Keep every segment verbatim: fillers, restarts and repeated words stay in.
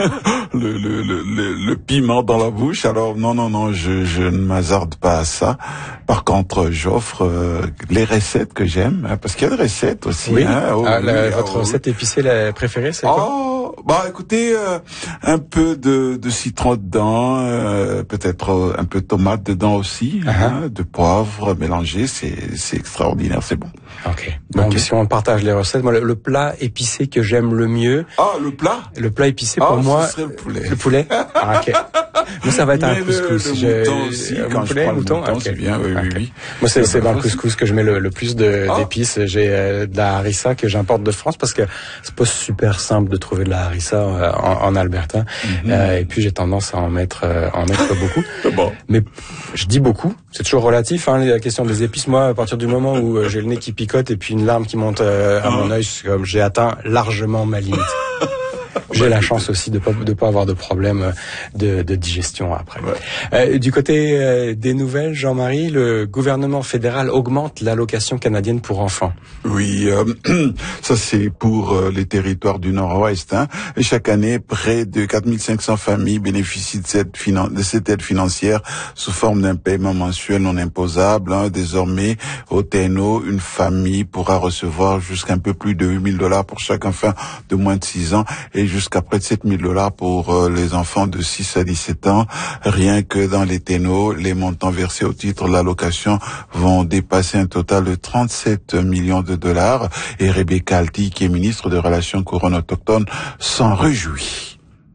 le, le, le, le, le piment dans la bouche. Alors non, non, non, je, je ne m'hasarde pas à ça. Par contre, j'offre euh, les recettes que j'aime, hein, parce qu'il y a des recettes aussi. Oui. Hein. Oh, ah, la, oui, votre oh, recette épicée la préférée, c'est oh, quoi? Bah écoutez, euh, un peu de, de citron dedans, euh, peut-être euh, un peu de tomate dedans aussi, uh-huh. hein, de poivre mélangé, c'est, c'est extraordinaire, c'est bon. Ok. Bon, okay. Si on partage les recettes, moi le, le plat épicé que j'aime le mieux. Ah, le plat. Le plat épicé pour ah, moi. Ce serait le poulet. Le poulet. Ah, ok. Moi, ça va être mais un couscous. Le, le je, mouton aussi. Un quand poulet, je prends mouton, le mouton, okay. c'est bien. Oui, okay. oui, oui. Moi, c'est, c'est dans le couscous que je mets le, le plus de, ah. d'épices. J'ai euh, de la harissa que j'importe de France parce que c'est pas super simple de trouver de la harissa euh, en, en Alberta. Mm-hmm. Euh, et puis j'ai tendance à en mettre, euh, en mettre beaucoup. Bon. Mais je dis beaucoup. C'est toujours relatif, hein, la question des épices. Moi, à partir du moment où euh, j'ai le nez qui picote et puis une larme qui monte euh, à mon œil, c'est comme j'ai atteint largement ma limite. J'ai la chance aussi de pas de pas avoir de problème de, de digestion après. Ouais. Euh, du côté euh, des nouvelles, Jean-Marie, le gouvernement fédéral augmente l'allocation canadienne pour enfants. Oui, euh, ça c'est pour euh, les territoires du Nord-Ouest. Hein. Et chaque année, près de quatre mille cinq cents familles bénéficient de cette, finan- de cette aide financière sous forme d'un paiement mensuel non imposable. Hein. Désormais, au T N O, une famille pourra recevoir jusqu'à un peu plus de huit mille dollars pour chaque enfant de moins de six ans et jusqu'à près de sept mille dollars pour euh, les enfants de six à dix-sept ans. Rien que dans les T N O, les montants versés au titre de l'allocation vont dépasser un total de trente-sept millions de dollars. Et Rebecca Alty, qui est ministre des Relations couronnes autochtones, s'en réjouit.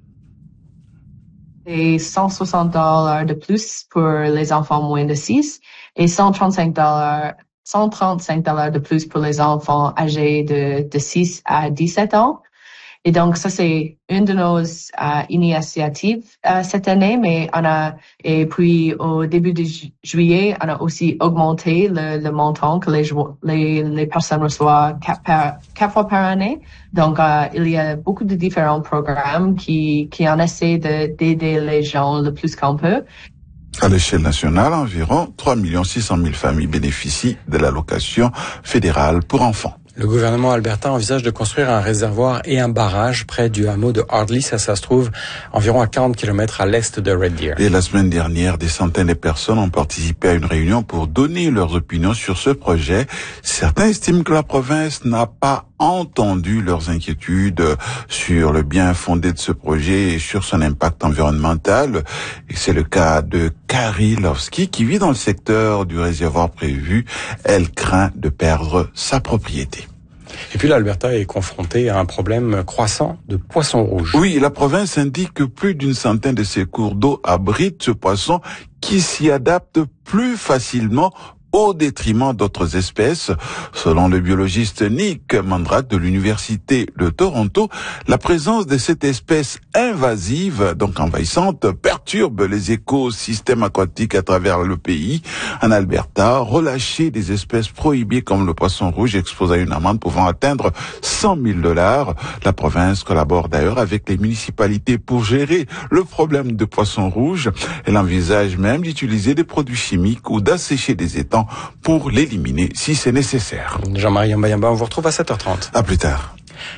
Et cent soixante dollars de plus pour les enfants moins de six et cent trente-cinq dollars cent trente-cinq dollars de plus pour les enfants âgés de, de six à dix-sept ans. Et donc, ça, c'est une de nos euh, initiatives euh, cette année, mais on a, et puis au début de ju- juillet, on a aussi augmenté le, le montant que les, les, les personnes reçoivent quatre, par, quatre fois par année. Donc, euh, il y a beaucoup de différents programmes qui, qui en essaient de, d'aider les gens le plus qu'on peut. À l'échelle nationale, environ trois millions six cent mille familles bénéficient de l'allocation fédérale pour enfants. Le gouvernement albertain envisage de construire un réservoir et un barrage près du hameau de Ardley. Ça, ça se trouve environ à quarante kilomètres à l'est de Red Deer. Et la semaine dernière, des centaines de personnes ont participé à une réunion pour donner leurs opinions sur ce projet. Certains estiment que la province n'a pas entendu leurs inquiétudes sur le bien fondé de ce projet et sur son impact environnemental. Et c'est le cas de Carrie Lovski qui vit dans le secteur du réservoir prévu. Elle craint de perdre sa propriété. Et puis l'Alberta est confrontée à un problème croissant de poissons rouges. Oui, la province indique que plus d'une centaine de ces cours d'eau abritent ce poisson qui s'y adapte plus facilement au détriment d'autres espèces. Selon le biologiste Nick Mandrak de l'Université de Toronto, la présence de cette espèce invasive, donc envahissante, perturbe les écosystèmes aquatiques à travers le pays. En Alberta, relâcher des espèces prohibées comme le poisson rouge expose à une amende pouvant atteindre cent mille dollars. La province collabore d'ailleurs avec les municipalités pour gérer le problème de poisson rouge. Elle envisage même d'utiliser des produits chimiques ou d'assécher des étangs pour l'éliminer si c'est nécessaire. Jean-Marie Yamba, on vous retrouve à sept heures trente. À plus tard.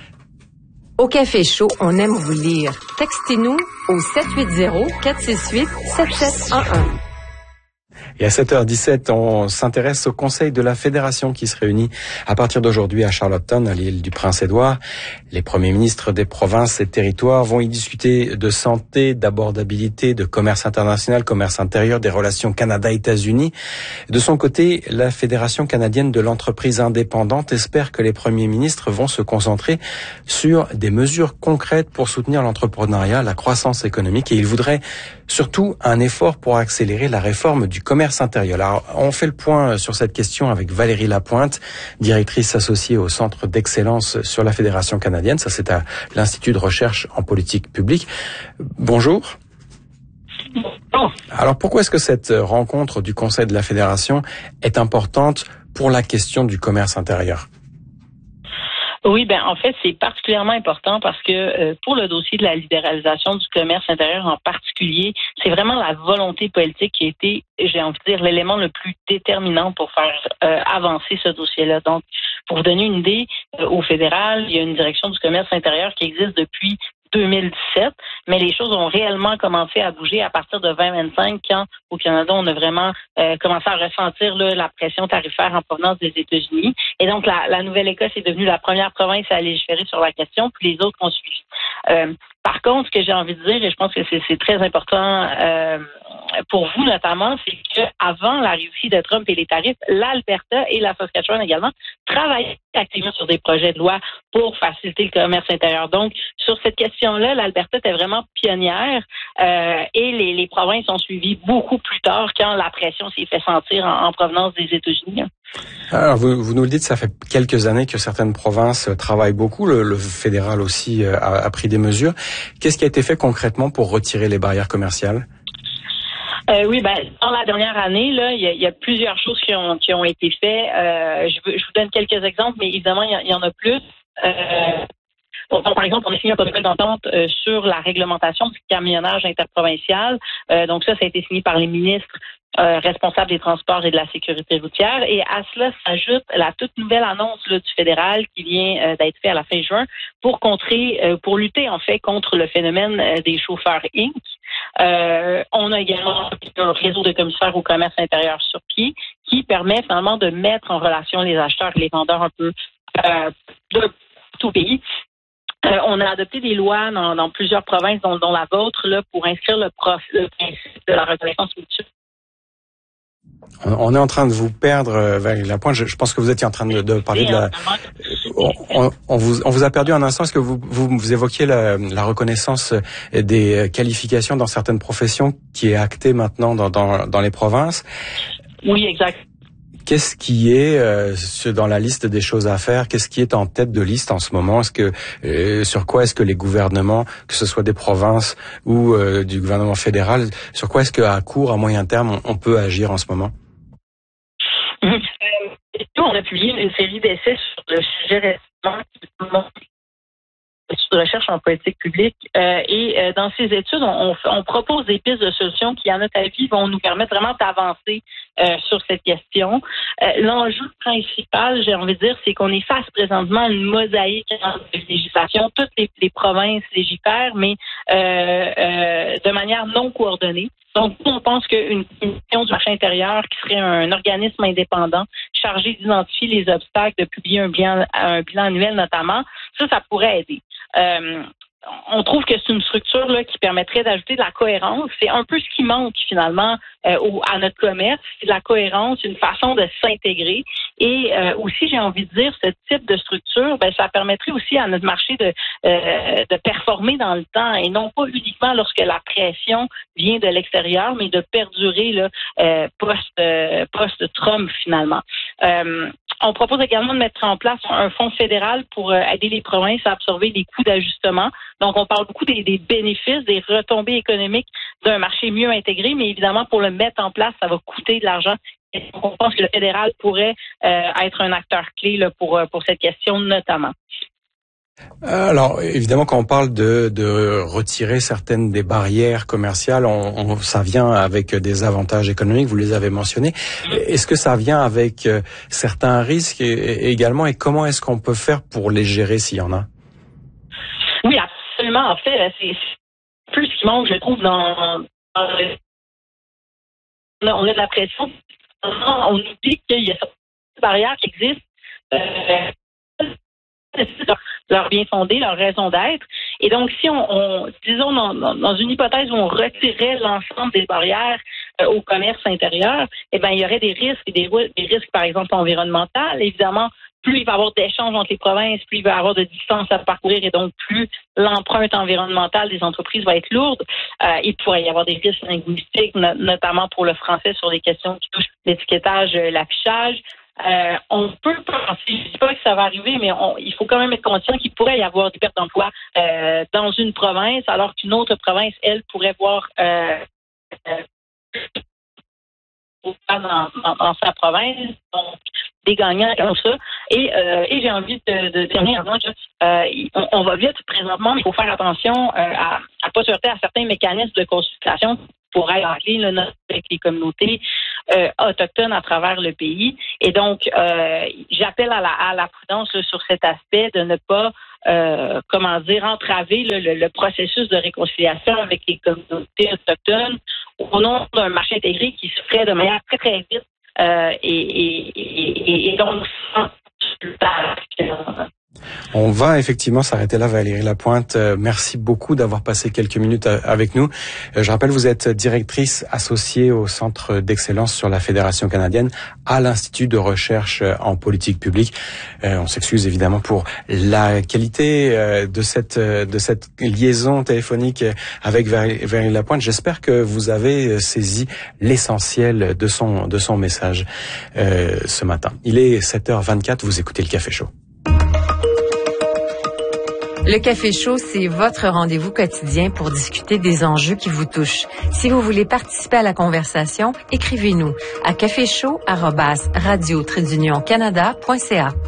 Au Café Chaud, on aime vous lire. Textez-nous au sept huit zéro, quatre six huit, sept sept un un. Et à sept heures dix-sept, on s'intéresse au Conseil de la Fédération qui se réunit à partir d'aujourd'hui à Charlottetown, à l'île du Prince-Édouard. Les premiers ministres des provinces et territoires vont y discuter de santé, d'abordabilité, de commerce international, commerce intérieur, des relations Canada-États-Unis. De son côté, la Fédération canadienne de l'entreprise indépendante espère que les premiers ministres vont se concentrer sur des mesures concrètes pour soutenir l'entrepreneuriat, la croissance économique, et ils voudraient surtout un effort pour accélérer la réforme du commerce intérieur. Alors, on fait le point sur cette question avec Valérie Lapointe, directrice associée au Centre d'excellence sur la Fédération canadienne. Ça, c'est à l'Institut de recherche en politique publique. Bonjour. Bon. Alors, pourquoi est-ce que cette rencontre du Conseil de la Fédération est importante pour la question du commerce intérieur? Oui, ben en fait, c'est particulièrement important parce que euh, pour le dossier de la libéralisation du commerce intérieur en particulier, c'est vraiment la volonté politique qui a été, j'ai envie de dire, l'élément le plus déterminant pour faire euh, avancer ce dossier-là. Donc, pour vous donner une idée, euh, au fédéral, il y a une direction du commerce intérieur qui existe depuis deux mille dix-sept, mais les choses ont réellement commencé à bouger à partir de vingt vingt-cinq, quand au Canada, on a vraiment euh, commencé à ressentir là, la pression tarifaire en provenance des États-Unis. Et donc, la, la Nouvelle-Écosse est devenue la première province à légiférer sur la question, puis les autres ont suivi. Euh, par contre, ce que j'ai envie de dire, et je pense que c'est, c'est très important euh, pour vous notamment, c'est qu'avant l'arrivée de Trump et les tarifs, l'Alberta et la Saskatchewan également travaillaient activement sur des projets de loi pour faciliter le commerce intérieur. Donc, sur cette question-là, l'Alberta était vraiment pionnière euh, et les, les provinces ont suivi beaucoup plus tard quand la pression s'est fait sentir en, en provenance des États-Unis. Alors, vous, vous nous le dites, ça fait quelques années que certaines provinces travaillent beaucoup. Le, le fédéral aussi a, a pris des mesures. Qu'est-ce qui a été fait concrètement pour retirer les barrières commerciales? Euh, oui, ben dans la dernière année, là, il y a, il y a plusieurs choses qui ont qui ont été faites. Euh, je, je vous donne quelques exemples, mais évidemment, il y, il y en a plus. Euh, bon, par exemple, on a signé un protocole d'entente euh, sur la réglementation du camionnage interprovincial. Euh, donc ça, ça a été signé par les ministres euh, responsables des transports et de la sécurité routière. Et à cela s'ajoute la toute nouvelle annonce là, du fédéral qui vient euh, d'être faite à la fin juin pour contrer, euh, pour lutter en fait contre le phénomène euh, des chauffeurs inc. Euh, on a également un réseau de commissaires au commerce intérieur sur pied qui permet finalement de mettre en relation les acheteurs et les vendeurs un peu euh, de tout pays. Euh, on a adopté des lois dans, dans plusieurs provinces, dont, dont la vôtre, là, pour inscrire le, prof, le principe de la reconnaissance mutuelle. On est en train de vous perdre, Valérie Lapointe. Je, je pense que vous étiez en train de, de parler de la. On, on, on, vous, on vous a perdu un instant. Est-ce que vous, vous, vous évoquiez la, la reconnaissance des qualifications dans certaines professions qui est actée maintenant dans, dans, dans les provinces? Oui, exact. Qu'est-ce qui est euh, dans la liste des choses à faire? Qu'est-ce qui est en tête de liste en ce moment? Est-ce que euh, sur quoi est-ce que les gouvernements, que ce soit des provinces ou euh, du gouvernement fédéral, sur quoi est-ce qu'à court, à moyen terme, on, on peut agir en ce moment? Mmh. Euh, nous, on a publié une série d'essais sur le sujet récemment de recherche en politique publique euh, et euh, dans ces études, on, on propose des pistes de solutions qui, à notre avis, vont nous permettre vraiment d'avancer euh, sur cette question. Euh, l'enjeu principal, j'ai envie de dire, c'est qu'on est face présentement à une mosaïque de législation. Toutes les, les provinces légifèrent, mais euh, euh, de manière non coordonnée. Donc, on pense qu'une commission du marché intérieur qui serait un organisme indépendant chargé d'identifier les obstacles, de publier un bilan, un bilan annuel notamment, ça, ça pourrait aider. Euh, on trouve que c'est une structure là, qui permettrait d'ajouter de la cohérence. C'est un peu ce qui manque finalement euh, au, à notre commerce, c'est de la cohérence, une façon de s'intégrer. Et euh, aussi, j'ai envie de dire, ce type de structure, ben, ça permettrait aussi à notre marché de, euh, de performer dans le temps et non pas uniquement lorsque la pression vient de l'extérieur, mais de perdurer là, euh, post, euh, post-Trump finalement. Euh, On propose également de mettre en place un fonds fédéral pour euh, aider les provinces à absorber les coûts d'ajustement. Donc, on parle beaucoup des, des bénéfices, des retombées économiques d'un marché mieux intégré, mais évidemment, pour le mettre en place, ça va coûter de l'argent. Et donc, on pense que le fédéral pourrait euh, être un acteur clé là, pour, pour cette question notamment. Alors, évidemment, quand on parle de, de retirer certaines des barrières commerciales, on, on, ça vient avec des avantages économiques, vous les avez mentionnés. Est-ce que ça vient avec euh, certains risques et, et également, et comment est-ce qu'on peut faire pour les gérer s'il y en a? Oui, absolument. En fait, c'est plus ce qui manque, je trouve, dans... dans le... On a de la pression. On nous dit qu'il y a certaines barrières qui existent. Euh, leur bien fondé, leur raison d'être. Et donc, si on, on disons, dans, dans une hypothèse où on retirait l'ensemble des barrières euh, au commerce intérieur, eh bien, il y aurait des risques, des, des risques, par exemple, environnementaux. Évidemment, plus il va y avoir d'échanges entre les provinces, plus il va y avoir de distances à parcourir et donc plus l'empreinte environnementale des entreprises va être lourde. Euh, il pourrait y avoir des risques linguistiques, no- notamment pour le français sur les questions qui touchent l'étiquetage, euh, l'affichage. Euh, on peut penser, je ne dis pas que ça va arriver, mais on, il faut quand même être conscient qu'il pourrait y avoir des pertes d'emploi euh, dans une province, alors qu'une autre province, elle, pourrait voir euh, euh, dans, dans, dans sa province, donc des gagnants comme ça. Et, euh, et j'ai envie de, de terminer en disant que euh, on, on va vite présentement, mais il faut faire attention euh, à ne pas se heurter à certains mécanismes de consultation pour être anglais, là, avec les communautés euh, autochtones à travers le pays. Et donc, euh, j'appelle à la, à la prudence là, sur cet aspect de ne pas, euh, comment dire, entraver là, le, le processus de réconciliation avec les communautés autochtones au nom d'un marché intégré qui se ferait de manière très, très vite. Euh, et, et, et, et donc, on va effectivement s'arrêter là, Valérie Lapointe. Euh, merci beaucoup d'avoir passé quelques minutes a- avec nous. Euh, je rappelle, vous êtes directrice associée au Centre d'excellence sur la Fédération canadienne à l'Institut de recherche en politique publique. Euh, on s'excuse évidemment pour la qualité euh, de cette euh, de cette liaison téléphonique avec Valérie, Valérie Lapointe. J'espère que vous avez saisi l'essentiel de son de son message euh, ce matin. Il est sept heures vingt-quatre, vous écoutez le Café Chaud. Le Café Chaud, c'est votre rendez-vous quotidien pour discuter des enjeux qui vous touchent. Si vous voulez participer à la conversation, écrivez-nous à caféchaud arobase radio trait d'union canada point c a.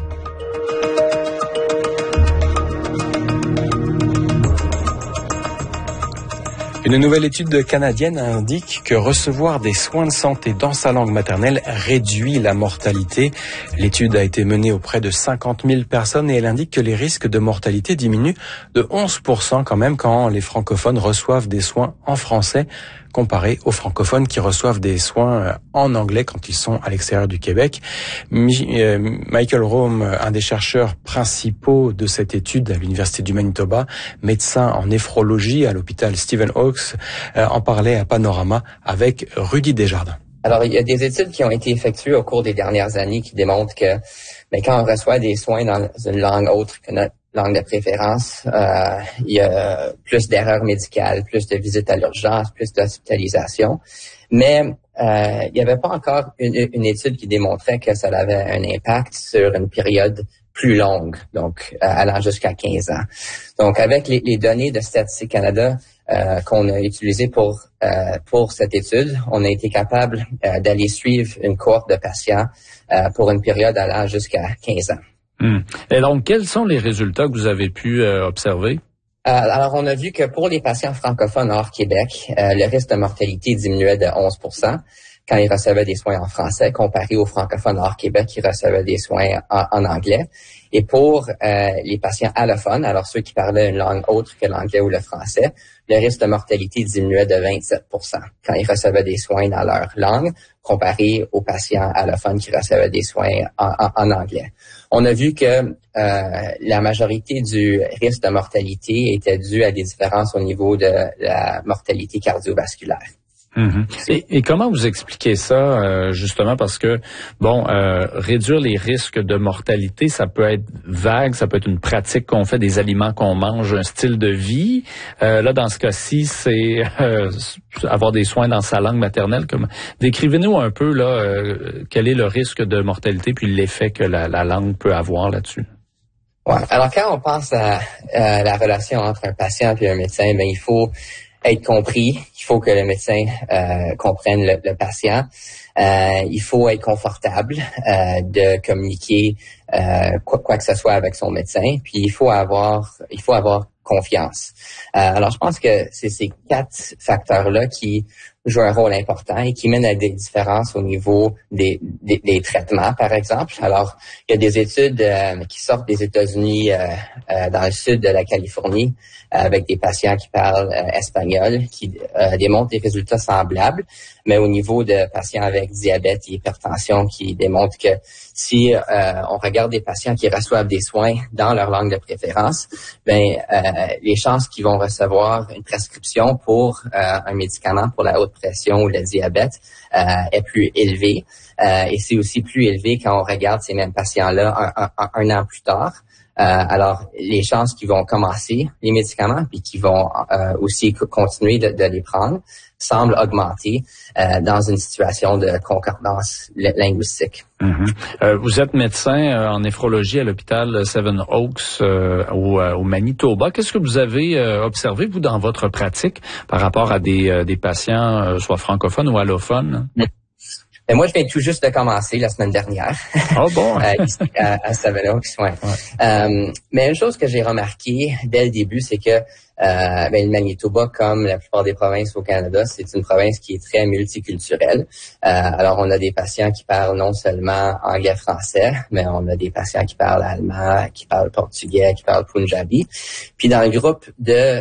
Une nouvelle étude canadienne indique que recevoir des soins de santé dans sa langue maternelle réduit la mortalité. L'étude a été menée auprès de cinquante mille personnes et elle indique que les risques de mortalité diminuent de onze pour cent quand même quand les francophones reçoivent des soins en français, comparé aux francophones qui reçoivent des soins en anglais quand ils sont à l'extérieur du Québec. Michael Rome, un des chercheurs principaux de cette étude à l'Université du Manitoba, médecin en néphrologie à l'hôpital Stephen Oakes, en parlait à Panorama avec Rudy Desjardins. Alors, il y a des études qui ont été effectuées au cours des dernières années qui démontrent que ben, quand on reçoit des soins dans une langue autre que notre langue de préférence, euh, il y a plus d'erreurs médicales, plus de visites à l'urgence, plus d'hospitalisation. Mais euh, il n'y avait pas encore une, une étude qui démontrait que ça avait un impact sur une période plus longue, donc euh, allant jusqu'à quinze ans. Donc, avec les, les données de Statistique Canada euh, qu'on a utilisées pour euh, pour cette étude, on a été capable euh, d'aller suivre une cohorte de patients euh, pour une période allant jusqu'à quinze ans. Hum. Et donc, quels sont les résultats que vous avez pu euh, observer? Euh, alors, on a vu que pour les patients francophones hors Québec, euh, le risque de mortalité diminuait de onze pour cent quand ils recevaient des soins en français, comparé aux francophones hors Québec qui recevaient des soins en, en anglais. Et pour euh, les patients allophones, alors ceux qui parlaient une langue autre que l'anglais ou le français, le risque de mortalité diminuait de vingt-sept pour cent quand ils recevaient des soins dans leur langue, comparé aux patients allophones qui recevaient des soins en, en, en anglais. On a vu que euh, la majorité du risque de mortalité était due à des différences au niveau de la mortalité cardiovasculaire. Mm-hmm. Et, et comment vous expliquez ça, euh, justement, parce que, bon, euh, réduire les risques de mortalité, ça peut être vague, ça peut être une pratique qu'on fait, des aliments qu'on mange, un style de vie. Euh, là, dans ce cas-ci, c'est euh, avoir des soins dans sa langue maternelle. Comme... Décrivez-nous un peu, là, euh, quel est le risque de mortalité puis l'effet que la, la langue peut avoir là-dessus. Ouais. Alors, quand on pense à, à la relation entre un patient et un médecin, ben il faut être compris, il faut que le médecin euh, comprenne le, le patient, euh, il faut être confortable euh, de communiquer euh, quoi, quoi que ce soit avec son médecin, puis il faut avoir, il faut avoir confiance. Euh, alors, je pense que c'est ces quatre facteurs-là qui jouent un rôle important et qui mènent à des différences au niveau des, des, des traitements, par exemple. Alors, il y a des études euh, qui sortent des États-Unis, euh, euh, dans le sud de la Californie, euh, avec des patients qui parlent euh, espagnol, qui euh, démontrent des résultats semblables, mais au niveau de patients avec diabète et hypertension, qui démontrent que si euh, on regarde des patients qui reçoivent des soins dans leur langue de préférence, ben euh, les chances qu'ils vont recevoir une prescription pour euh, un médicament pour la haute pression ou le diabète euh, est plus élevée. Euh, et c'est aussi plus élevé quand on regarde ces mêmes patients-là un, un, un an plus tard. Euh, alors, les chances qu'ils vont commencer les médicaments puis qu'ils vont euh, aussi continuer de, de les prendre semblent augmenter euh, dans une situation de concordance linguistique. Mm-hmm. Euh, vous êtes médecin euh, en néphrologie à l'hôpital Stephen Oakes euh, au, euh, au Manitoba. Qu'est-ce que vous avez euh, observé, vous, dans votre pratique par rapport à des, euh, des patients, euh, soit francophones ou allophones? Mais moi, je viens tout juste de commencer la semaine dernière. Oh bon? euh, ici, à, à Savelox, ouais. ouais. Euh, mais une chose que j'ai remarqué dès le début, c'est que euh, ben, le Manitoba, comme la plupart des provinces au Canada, c'est une province qui est très multiculturelle. Euh, alors, on a des patients qui parlent non seulement anglais-français, mais on a des patients qui parlent allemand, qui parlent portugais, qui parlent punjabi. Puis dans le groupe de